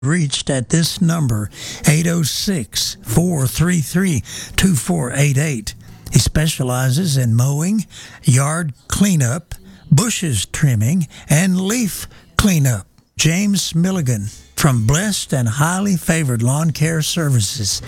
reached at this number, 806-433-2488. He specializes in mowing, yard cleanup, bushes trimming, and leaf cleanup. James Milligan from Blessed and Highly Favored Lawn Care Services,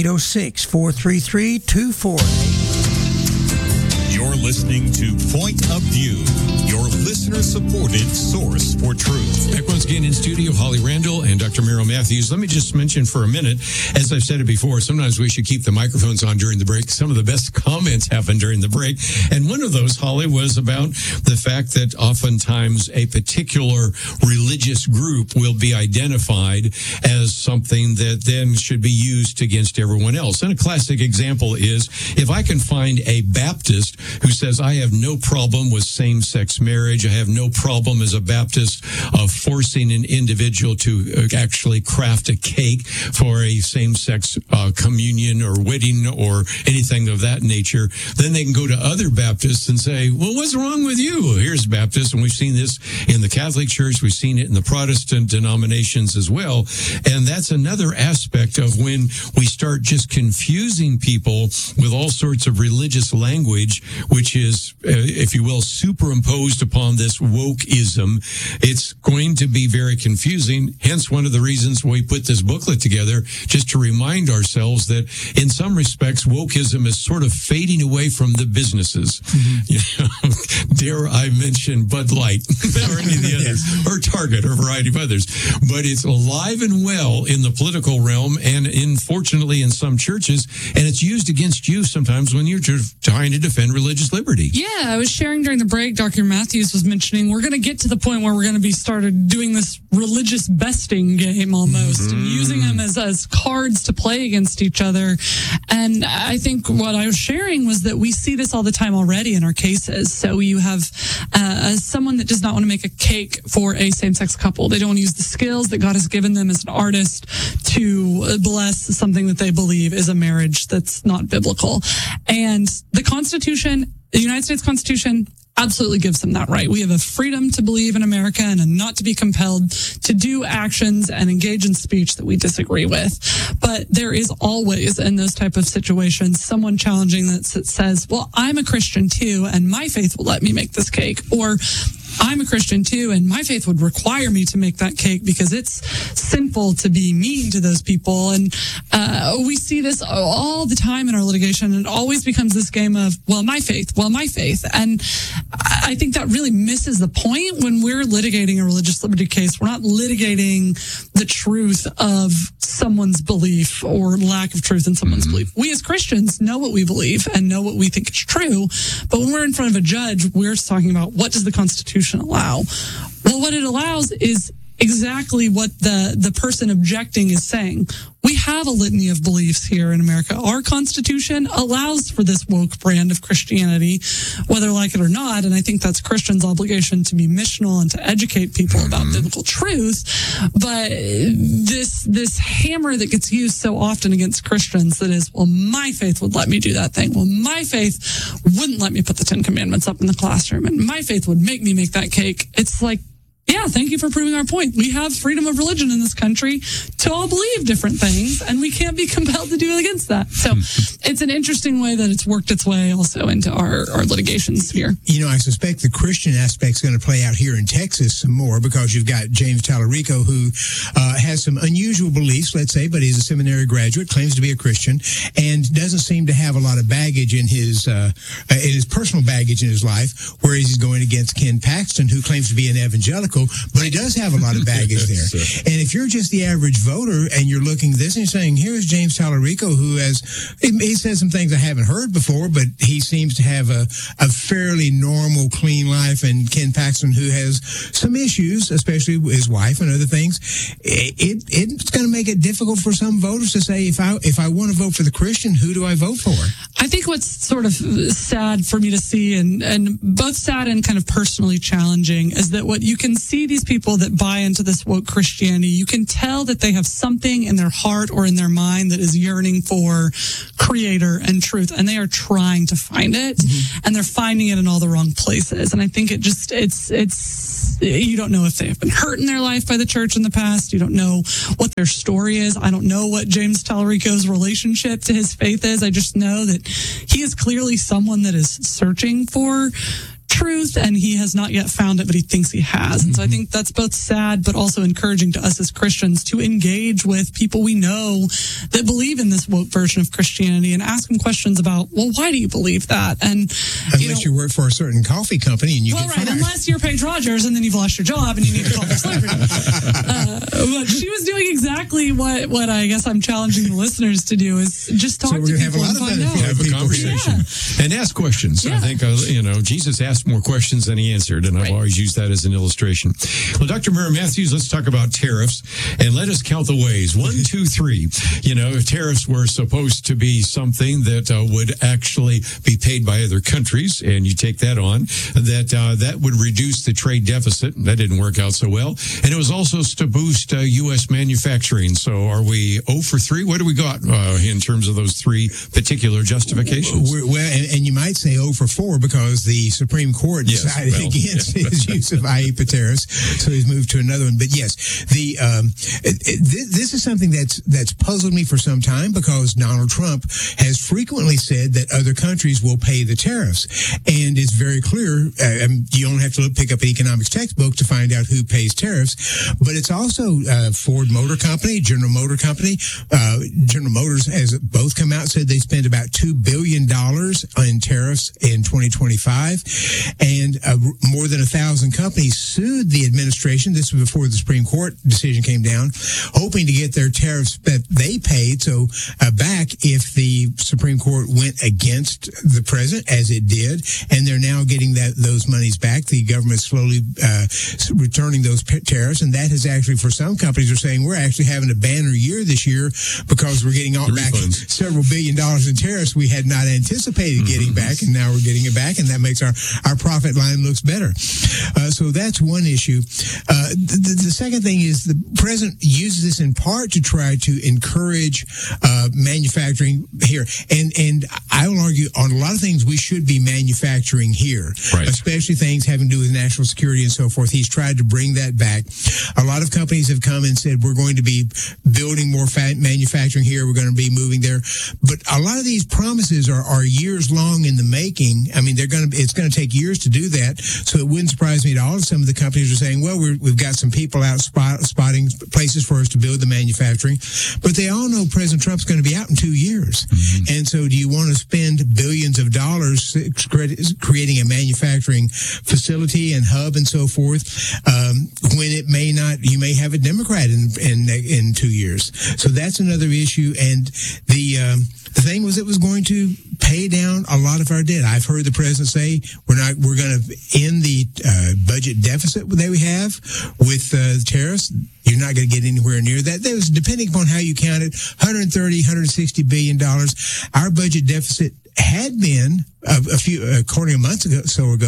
806-433-2488. You're listening to Point of View, your listener-supported source for truth. Back once again in studio, Holly Randall and Dr. Merrill Matthews. Let me just mention for a minute, as I've said it before, sometimes we should keep the microphones on during the break. Some of the best comments happen during the break. And one of those, Holly, was about the fact that oftentimes a particular religious group will be identified as something that then should be used against everyone else. And a classic example is if I can find a Baptist who says, I have no problem with same-sex marriage. I have no problem as a Baptist of forcing an individual to actually craft a cake for a same-sex communion or wedding or anything of that nature. Then they can go to other Baptists and say, well, what's wrong with you? Here's Baptist. And we've seen this in the Catholic Church. We've seen it in the Protestant denominations as well. And that's another aspect of when we start just confusing people with all sorts of religious language, which is, if you will, superimposed upon this wokeism. It's going to be very confusing. Hence, one of the reasons we put this booklet together, just to remind ourselves that in some respects, wokeism is sort of fading away from the businesses. Mm-hmm. You know, dare I mention Bud Light or any of the others, or Target or a variety of others. But it's alive and well in the political realm and unfortunately in some churches, and it's used against you sometimes when you're trying to defend religious liberty. Yeah, I was sharing during the break, Dr. Matthews was mentioning we're going to get to the point where we're going to be started doing this religious besting game almost, and using them as cards to play against each other. And I think what I was sharing was that we see this all the time already in our cases. So you have someone that does not want to make a cake for a same-sex couple. They don't want to use the skills that God has given them as an artist to bless something that they believe is a marriage that's not biblical. And the Constitution, the United States Constitution, absolutely gives them that right. We have a freedom to believe in America and not to be compelled to do actions and engage in speech that we disagree with. But there is always, in those type of situations, someone challenging that says, well, I'm a Christian too, and my faith will let me make this cake. Or I'm a Christian too, and my faith would require me to make that cake because it's sinful to be mean to those people. And we see this all the time in our litigation. And it always becomes this game of, well, my faith. And I think that really misses the point when we're litigating a religious liberty case. We're not litigating the truth of someone's belief or lack of truth in someone's belief. We as Christians know what we believe and know what we think is true. But when we're in front of a judge, we're talking about what does the Constitution allow? Well, what it allows is exactly what the person objecting is saying. We have a litany of beliefs here in America. Our Constitution allows for this woke brand of Christianity, whether like it or not. And I think that's Christians' obligation to be missional and to educate people about biblical truth. But this hammer that gets used so often against Christians that is, well, my faith would let me do that thing. Well, my faith wouldn't let me put the 10 Commandments up in the classroom. And my faith would make me make that cake. It's like, yeah, thank you for proving our point. We have freedom of religion in this country to all believe different things, and we can't be compelled to do it against that. So it's an interesting way that it's worked its way also into our litigation sphere. You know, I suspect the Christian aspect's going to play out here in Texas some more because you've got James Tallarico, who has some unusual beliefs, let's say, but he's a seminary graduate, claims to be a Christian, and doesn't seem to have a lot of baggage in his personal baggage in his life, whereas he's going against Ken Paxton, who claims to be an evangelical, but he does have a lot of baggage there. And if you're just the average voter and you're looking at this and you're saying, here's James Tallarico, who he says some things I haven't heard before, but he seems to have a fairly normal, clean life, and Ken Paxton, who has some issues, especially with his wife and other things, it's going to make it difficult for some voters to say, if I want to vote for the Christian, who do I vote for? I think what's sort of sad for me to see, and both sad and kind of personally challenging, is that what you can see these people that buy into this woke Christianity, you can tell that they have something in their heart or in their mind that is yearning for creator and truth, and they are trying to find it, and they're finding it in all the wrong places. And I think it's you don't know if they have been hurt in their life by the church in the past. You don't know what their story is. I don't know what James Tallarico's relationship to his faith is. I just know that he is clearly someone that is searching for truth, and he has not yet found it, but he thinks he has. And so I think that's both sad but also encouraging to us as Christians to engage with people we know that believe in this woke version of Christianity and ask them questions about, well, why do you believe that? And unless you work for a certain coffee company and you get fired. Unless you're Paige Rogers and then you've lost your job and you need to call for slavery. But she was doing exactly what I guess I'm challenging the listeners to do, is just talk to people and find out. Have a conversation and ask questions. I think Jesus asked more questions than he answered, and I've always used that as an illustration. Well, Dr. Mira Matthews, let's talk about tariffs, and let us count the ways. 1, 2, 3. Tariffs were supposed to be something that would actually be paid by other countries, and you take that on, that would reduce the trade deficit. That didn't work out so well. And it was also to boost U.S. manufacturing. So are we 0 for 3? What do we got in terms of those 3 particular justifications? Well, and you might say 0 for 4 because the Supreme Court decided against his use of IEEPA tariffs, so he's moved to another one. But yes, this is something that's puzzled me for some time, because Donald Trump has frequently said that other countries will pay the tariffs, and it's very clear. You don't have to pick up an economics textbook to find out who pays tariffs, but it's also Ford Motor Company, General Motor Company. General Motors has both come out and said they spent about $2 billion in tariffs in 2025. And more than 1,000 companies sued the administration. This was before the Supreme Court decision came down, hoping to get their tariffs that they paid back if the Supreme Court went against the president, as it did. And they're now getting those monies back. The government's slowly returning those tariffs, and that has actually, for some companies, are saying we're actually having a banner year this year because we're getting back several $1 billion in tariffs we had not anticipated getting back, and now we're getting it back, and that makes our profit line looks better. So that's one issue. The second thing is the president uses this in part to try to encourage manufacturing here. And I will argue on a lot of things we should be manufacturing here, especially things having to do with national security and so forth. He's tried to bring that back. A lot of companies have come and said, we're going to be building more manufacturing here. We're going to be moving there. But a lot of these promises are years long in the making. I mean, it's going to take years to do that. So it wouldn't surprise me at all if some of the companies are saying, well, we've got some people out spotting places for us to build the manufacturing. But they all know President Trump's going to be out in 2 years. And so do you want to spend billions of dollars creating a manufacturing facility and hub and so forth when it may not, you may have a Democrat in 2 years. So that's another issue. And the thing was, it was going to pay down a lot of our debt. I've heard the president say we're going to end the budget deficit that we have with tariffs. You're not going to get anywhere near that. That was, depending upon how you count it, $160 billion. Our budget deficit had been according a month ago,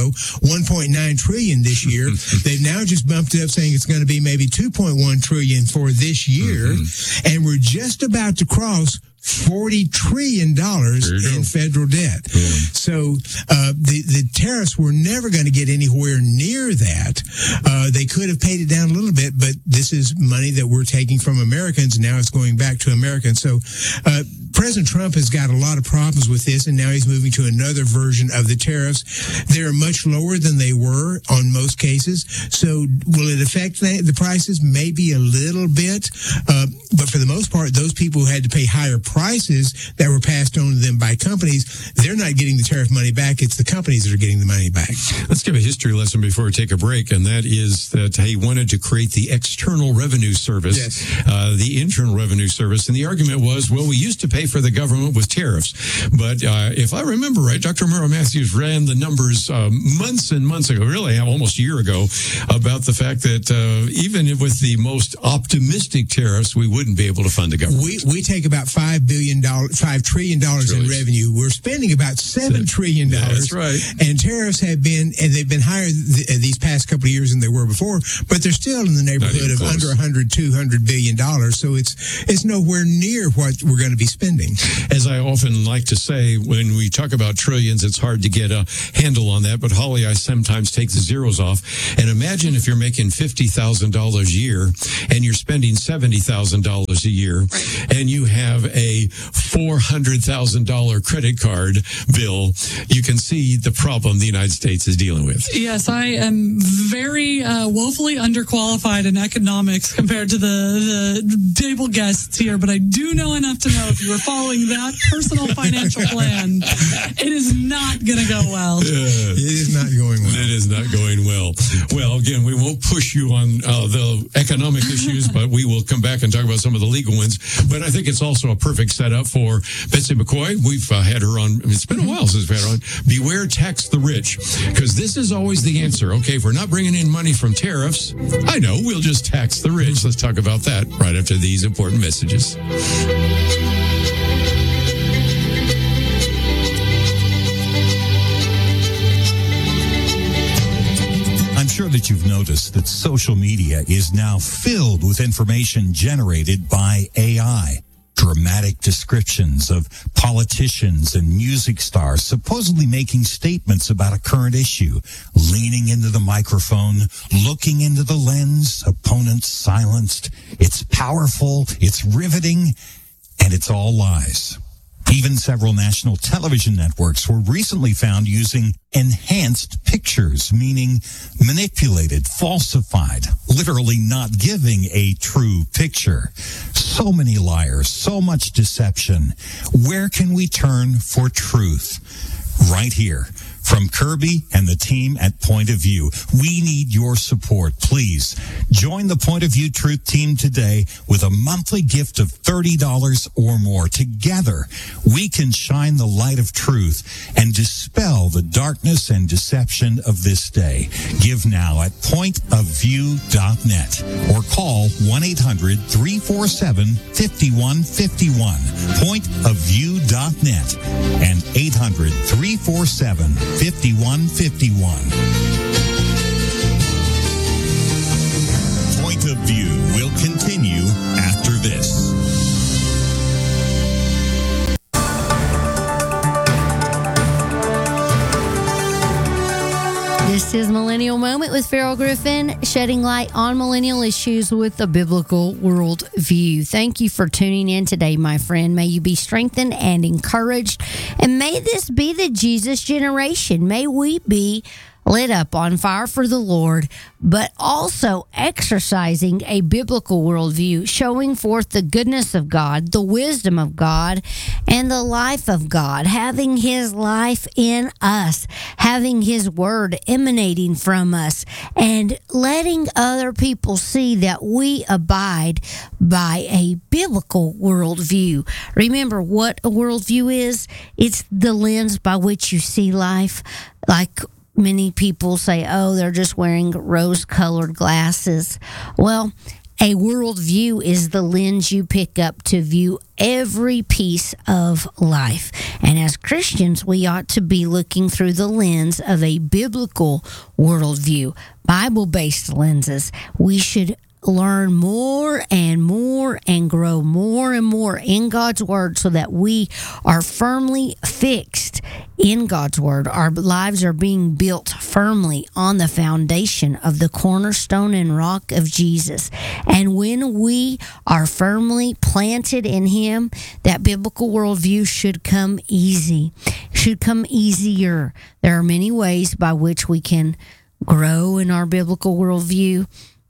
1.9 trillion this year. They've now just bumped it up, saying it's going to be maybe 2.1 trillion for this year, and we're just about to cross $40 trillion in federal debt. So the tariffs were never going to get anywhere near that. They could have paid it down a little bit, but this is money that we're taking from Americans, and now it's going back to Americans. So President Trump has got a lot of problems with this, and now he's moving to another version of the tariffs. They're much lower than they were on most cases. So will it affect the prices? Maybe a little bit. But for the most part, those people who had to pay higher prices that were passed on to them by companies, they're not getting the tariff money back. It's the companies that are getting the money back. Let's give a history lesson before we take a break, and that is that he wanted to create the External Revenue Service, the Internal Revenue Service. And the argument was, well, we used to pay for the government with tariffs. But if I remember right, Dr. Mira Matthews ran the numbers months and months ago, really almost a year ago, about the fact that even with the most optimistic tariffs, we wouldn't be able to fund the government. We take about $5 trillion in revenue. We're spending about $7 trillion. That's right. And tariffs they've been higher these past couple of years than they were before, but they're still in the neighborhood of under $200 billion. So it's nowhere near what we're going to be spending. As I often like to say, when we talk about trillions, it's hard to get a handle on that. But Holly, I sometimes take the zeros off. And imagine if you're making $50,000 a year and you're spending $70,000 a year, and you have a $400,000 credit card bill. You can see the problem the United States is dealing with. Yes, I am very woefully underqualified in economics compared to the table guests here, but I do know enough to know if you were following that personal financial plan, it is not going to go well. It is not going well. It is not going well. Well, again, we won't push you on the economic issues, but we will come back and talk about some of the legal ones. But I think it's also a perfect setup for Betsy McCoy. We've had her on. It's been a while since we've had her on. Beware tax the rich, because this is always the answer. Okay, if we're not bringing in money from tariffs, I know, we'll just tax the rich. Let's talk about that right after these important messages. I'm sure that you've noticed that social media is now filled with information generated by AI. Dramatic descriptions of politicians and music stars supposedly making statements about a current issue, leaning into the microphone, looking into the lens, opponents silenced. It's powerful, it's riveting, and it's all lies. Even several national television networks were recently found using enhanced pictures, meaning manipulated, falsified, literally not giving a true picture. So many liars, so much deception. Where can we turn for truth? Right here. From Kirby and the team at Point of View, we need your support. Please join the Point of View Truth Team today with a monthly gift of $30 or more. Together, we can shine the light of truth and dispel the darkness and deception of this day. Give now at pointofview.net or call 1-800-347-5151. Pointofview.net and 800-347-5151. Point of View will continue after this. This is Millennial Moment with Farrell Griffin, shedding light on millennial issues with a biblical worldview. Thank you for tuning in today, my friend. May you be strengthened and encouraged, and may this be the Jesus generation. May we be lit up on fire for the Lord, but also exercising a biblical worldview, showing forth the goodness of God, the wisdom of God, and the life of God, having His life in us, having His word emanating from us, and letting other people see that we abide by a biblical worldview. Remember what a worldview is? It's the lens by which you see life. Like many people say, oh, they're just wearing rose-colored glasses. Well, a worldview is the lens you pick up to view every piece of life. And as Christians, we ought to be looking through the lens of a biblical worldview, Bible-based lenses. We should learn more and more and grow more and more in God's Word so that we are firmly fixed in God's Word. Our lives are being built firmly on the foundation of the cornerstone and rock of Jesus. And when we are firmly planted in Him, that biblical worldview should come easy, should come easier. There are many ways by which we can grow in our biblical worldview.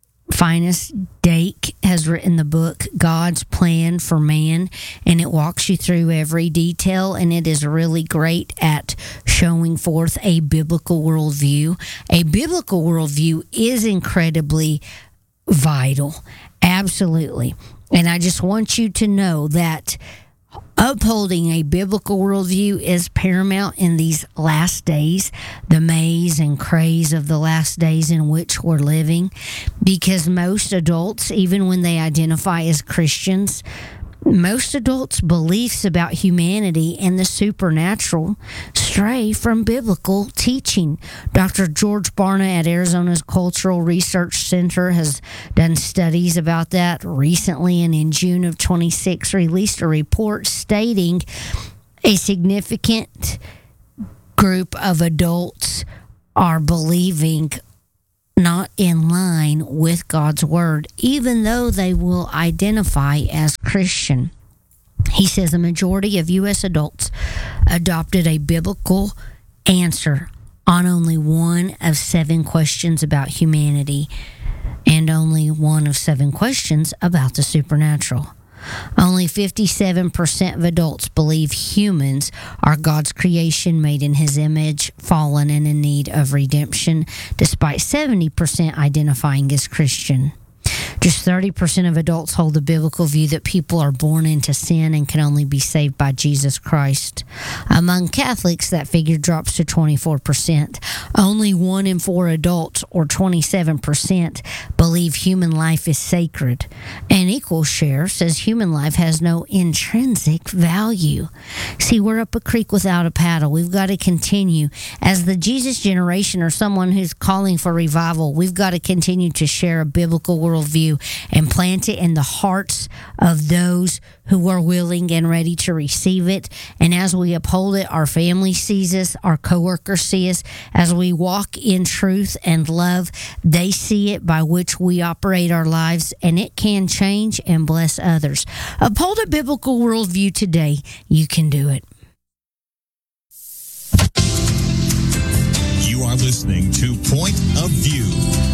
Finest Dake has written the book God's Plan for Man, and it walks you through every detail, and it is really great at showing forth a biblical worldview. A biblical worldview is incredibly vital, absolutely. And I just want you to know that Upholding a biblical worldview is paramount in these last days, the maze and craze of the last days in which we're living, because most adults, even when they identify as Christians, most adults' beliefs about humanity and the supernatural stray from biblical teaching. Dr. George Barna at Arizona's Cultural Research Center has done studies about that recently, and in June of 26 released a report stating a significant group of adults are believing not in line with God's word, even though they will identify as Christian. He says a majority of U.S. adults adopted a biblical answer on only one of 7 questions about humanity and only one of 7 questions about the supernatural. Only 57% of adults believe humans are God's creation, made in His image, fallen and in need of redemption, despite 70% identifying as Christian. Just 30% of adults hold the biblical view that people are born into sin and can only be saved by Jesus Christ. Among Catholics, that figure drops to 24%. Only 1 in 4 adults, or 27%, believe human life is sacred. An equal share says human life has no intrinsic value. See, we're up a creek without a paddle. We've got to continue. As the Jesus generation, or someone who's calling for revival, we've got to continue to share a biblical worldview and plant it in the hearts of those who are willing and ready to receive it. And as we uphold it, our family sees us, our coworkers see us. As we walk in truth and love, they see it by which we operate our lives, and it can change and bless others. Uphold a biblical worldview today. You can do it. You are listening to Point of View.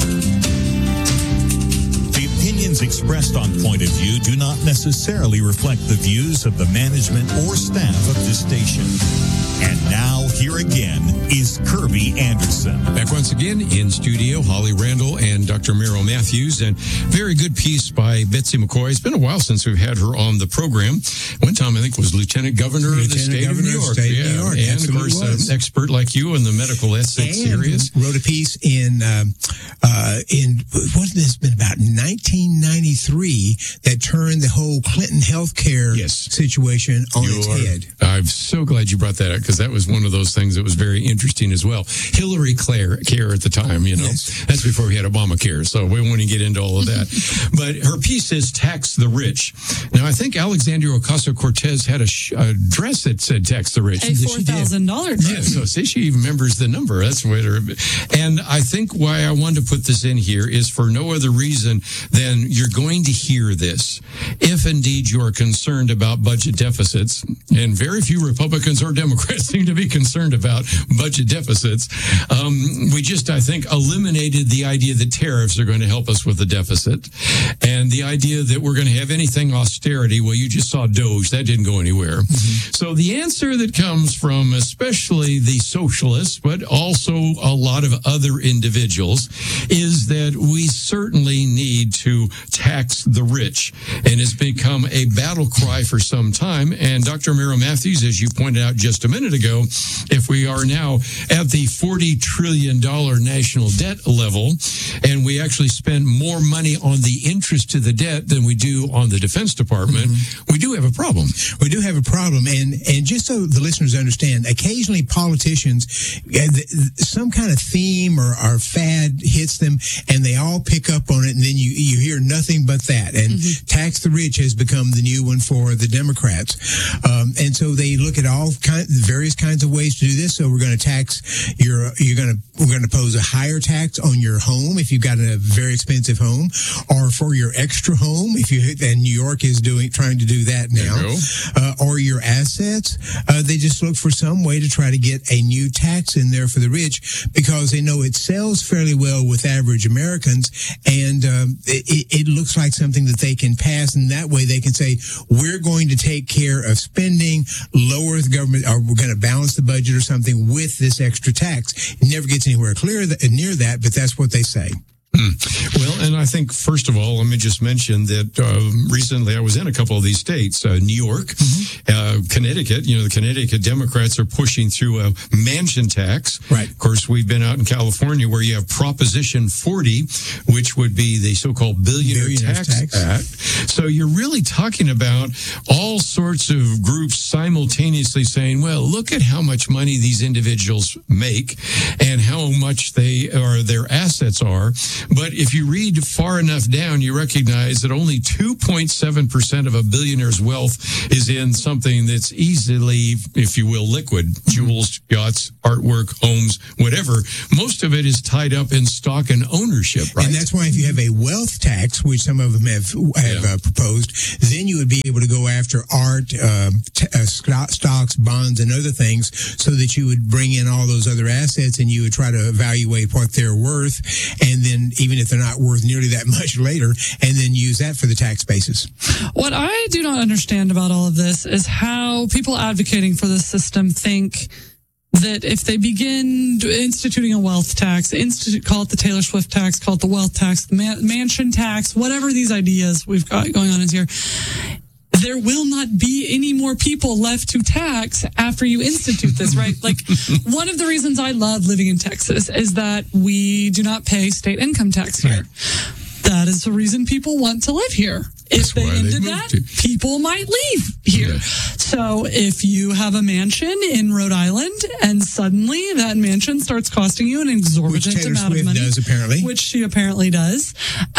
The opinions expressed on Point of View do not necessarily reflect the views of the management or staff of this station. And now, here again, is Kirby Anderson. Back once again in studio, Holly Randall and Dr. Merrill Matthews, and very good piece by Betsy McCoy. It's been a while since we've had her on the program. One time, I think, was Lieutenant Governor of the state of New York. And, of course, an expert like you in the medical ethics areas. Wrote a piece in what has been about 1993 that turned the whole Clinton healthcare situation on its head. I'm so glad you brought that up, because that was one of those things that was very interesting as well. Hillary Care at the time, that's before we had Obamacare, so we won't even get into all of that. But her piece is Tax the Rich. Now, I think Alexandria Ocasio-Cortez had a dress that said Tax the Rich. A $4,000 dress. Yeah, so see, she even remembers the number. That's what and I think why I wanted to put this in here is for no other reason than you're going to hear this. If indeed you are concerned about budget deficits, and very few Republicans or Democrats seem to be concerned about budget deficits, we just, I think, eliminated the idea that tariffs are going to help us with the deficit, and the idea that we're going to have anything austerity. Well, you just saw DOGE. That didn't go anywhere. So the answer that comes from especially the socialists, but also a lot of other individuals, is that we certainly need to tax the rich, and it's become a battle cry for some time. And Dr. Merrill Matthews, as you pointed out just a minute ago, if we are now at the $40 trillion national debt level, and we actually spend more money on the interest to the debt than we do on the Defense Department, we do have a problem. We do have a problem. And just so the listeners understand, occasionally politicians, some kind of theme or fad hits them, and they all pick up on it, and then you hear nothing but that. And tax the rich has become the new one for the Democrats. And so they look at various kinds of ways to do this. So we're going to tax we're going to pose a higher tax on your home if you've got a very expensive home, or for your extra home and New York is trying to do that now, or your assets. They just look for some way to try to get a new tax in there for the rich, because they know it sells fairly well with average Americans, and it looks like something that they can pass, and that way they can say, we're going to take care of spending, lower the government, or we're going to balance the budget or something with this extra tax. It never gets anywhere near that, but that's what they say. Well, and I think, first of all, let me just mention that recently I was in a couple of these states, New York, Connecticut. The Connecticut Democrats are pushing through a mansion tax. Right. Of course, we've been out in California where you have Proposition 40, which would be the so-called Billionaire Tax Act. So you're really talking about all sorts of groups simultaneously saying, well, look at how much money these individuals make and how much their assets are. But if you read far enough down, you recognize that only 2.7% of a billionaire's wealth is in something that's easily, if you will, liquid. Jewels, yachts, artwork, homes, whatever. Most of it is tied up in stock and ownership, right? And that's why if you have a wealth tax, which some of them have proposed, then you would be able to go after art, stocks, bonds, and other things so that you would bring in all those other assets and you would try to evaluate what they're worth. And then even if they're not worth nearly that much later, and then use that for the tax basis. What I do not understand about all of this is how people advocating for this system think that if they begin instituting a wealth tax, call it the Taylor Swift tax, call it the wealth tax, the mansion tax, whatever these ideas we've got going on in here, there will not be any more people left to tax after you institute this, right? Like, one of the reasons I love living in Texas is that we do not pay state income tax here. That is the reason people want to live here. If they ended that, people might leave here. Yeah. So if you have a mansion in Rhode Island and suddenly that mansion starts costing you an exorbitant amount of money, which she apparently does.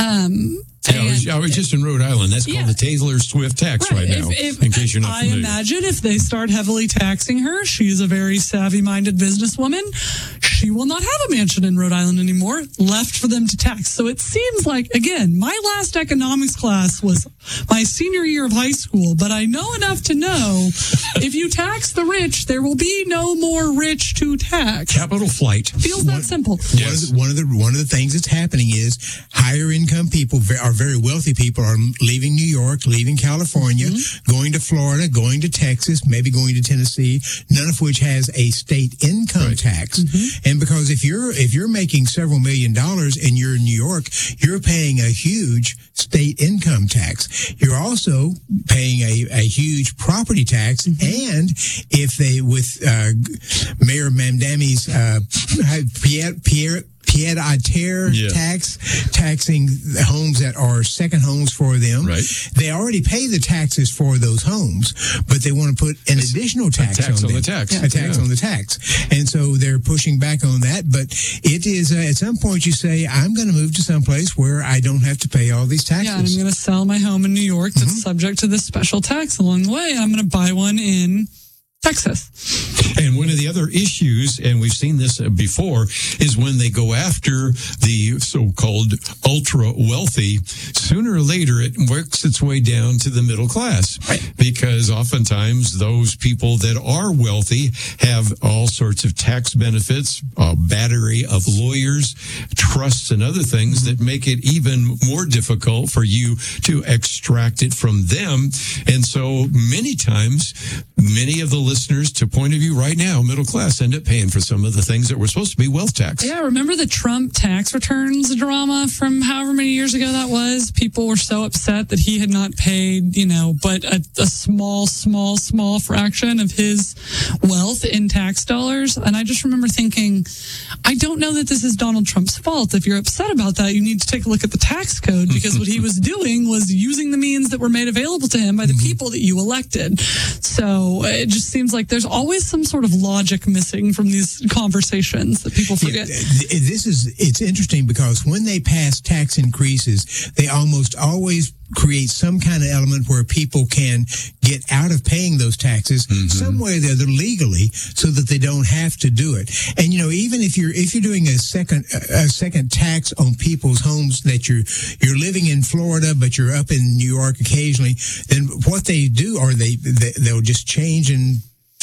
I was just in Rhode Island. That's called the Taylor Swift tax right now, in case you're not familiar. I imagine if they start heavily taxing her, she's a very savvy-minded businesswoman, she will not have a mansion in Rhode Island anymore left for them to tax. So it seems like, again, my last economics class was my senior year of high school, but I know enough to know if you tax the rich, there will be no more rich to tax. Capital flight. Feels that simple. Yes. One of the things that's happening is higher income people are very wealthy people are leaving New York, leaving California, going to Florida, going to Texas, maybe going to Tennessee, none of which has a state income tax. And because if you're making several $1 million and you're in New York, you're paying a huge state income tax. You're also paying a huge property tax. And if they, with Mayor Mamdani's pied-à-terre tax, taxing homes that are second homes for them. Right. They already pay the taxes for those homes, but they want to put an additional tax on them. A tax on the tax. And so they're pushing back on that. But it is, at some point you say, I'm going to move to some place where I don't have to pay all these taxes. Yeah, and I'm going to sell my home in New York that's subject to this special tax along the way, and I'm going to buy one in Texas. And one of the other issues, and we've seen this before, is when they go after the so-called ultra-wealthy, sooner or later it works its way down to the middle class. Right. Because oftentimes those people that are wealthy have all sorts of tax benefits, a battery of lawyers, trusts, and other things that make it even more difficult for you to extract it from them. And so many times, many of the listeners, to point of view right now, middle class, end up paying for some of the things that were supposed to be wealth tax. Yeah, remember the Trump tax returns drama from however many years ago that was? People were so upset that he had not paid, but a small fraction of his wealth in tax dollars. And I just remember thinking, I don't know that this is Donald Trump's fault. If you're upset about that, you need to take a look at the tax code, because what he was doing was using the means that were made available to him by the people that you elected. So it just seems like there's always some sort of logic missing from these conversations that people forget. It's interesting because when they pass tax increases, they almost always create some kind of element where people can get out of paying those taxes some way or the other legally, so that they don't have to do it. And even if you're doing a second tax on people's homes that you're living in Florida but you're up in New York occasionally, then what they do are they'll just change and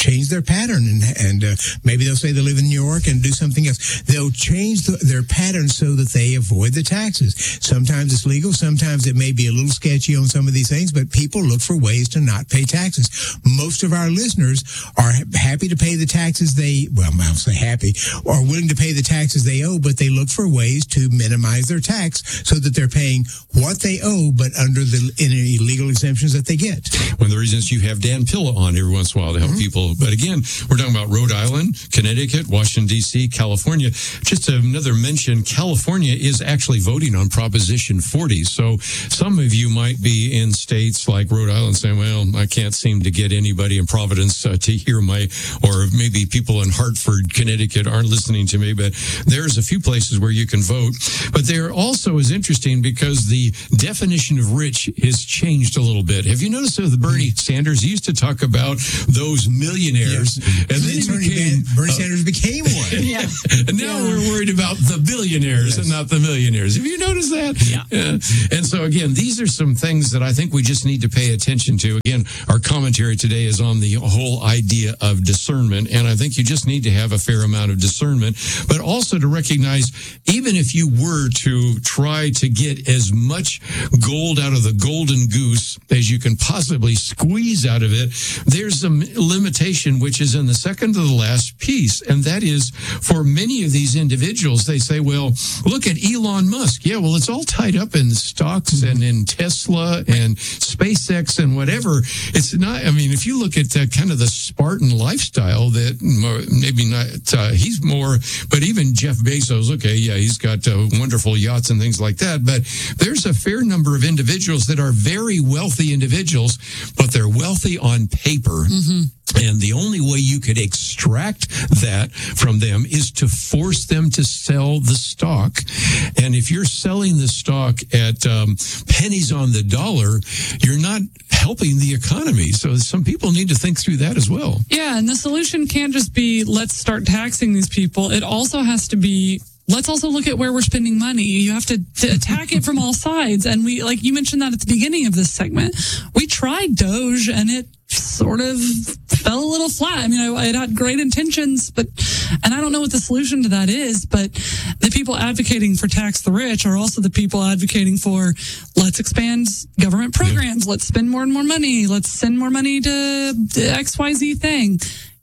change their pattern, and maybe they'll say they live in New York and do something else. They'll change their pattern so that they avoid the taxes. Sometimes it's legal, sometimes it may be a little sketchy on some of these things, but people look for ways to not pay taxes. Most of our listeners are happy to pay the taxes I'll say happy, or willing to pay the taxes they owe, but they look for ways to minimize their tax so that they're paying what they owe, but under the any legal exemptions that they get. One of the reasons you have Dan Pilla on every once in a while to help people. But again, we're talking about Rhode Island, Connecticut, Washington, D.C., California. Just another mention, California is actually voting on Proposition 40. So some of you might be in states like Rhode Island saying, well, I can't seem to get anybody in Providence to hear or maybe people in Hartford, Connecticut aren't listening to me, but there's a few places where you can vote. But there also is interesting because the definition of rich has changed a little bit. Have you noticed that with Bernie Sanders, he used to talk about those millionaires, and then Bernie Sanders became one. Yeah. And now we're worried about the billionaires and not the millionaires. Have you noticed that? Yeah. And so again, these are some things that I think we just need to pay attention to. Again, our commentary today is on the whole idea of discernment, and I think you just need to have a fair amount of discernment, but also to recognize, even if you were to try to get as much gold out of the golden goose as you can possibly squeeze out of it, there's some limitation, which is in the second to the last piece, and that is for many of these individuals, they say, well, look at Elon Musk. Yeah, well, it's all tied up in stocks and in Tesla and SpaceX and whatever. It's not, I mean, if you look at kind of the Spartan lifestyle that maybe not, he's more, but even Jeff Bezos, okay, yeah, he's got wonderful yachts and things like that, but there's a fair number of individuals that are very wealthy individuals, but they're wealthy on paper. Mm-hmm. And the only way you could extract that from them is to force them to sell the stock. And if you're selling the stock at pennies on the dollar, you're not helping the economy. So some people need to think through that as well. Yeah, and the solution can't just be let's start taxing these people. It also has to be let's also look at where we're spending money. You have to attack it from all sides. And we, like you mentioned that at the beginning of this segment, we tried Doge and it sort of fell a little flat. I mean, it had great intentions, and I don't know what the solution to that is, but the people advocating for tax the rich are also the people advocating for let's expand government programs. Let's spend more and more money. Let's send more money to the XYZ thing.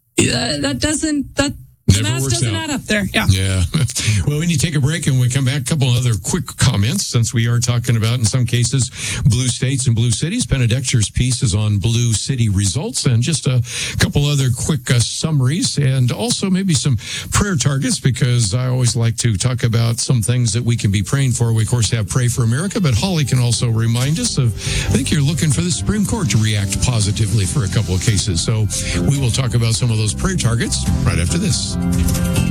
The math doesn't add up there. Yeah. Well, when you take a break and we come back, a couple other quick comments, since we are talking about, in some cases, blue states and blue cities. Benedictor's piece is on blue city results, and just a couple other quick summaries, and also maybe some prayer targets, because I always like to talk about some things that we can be praying for. We, of course, have Pray for America, but Holly can also remind us of, I think you're looking for the Supreme Court to react positively for a couple of cases. So we will talk about some of those prayer targets right after this.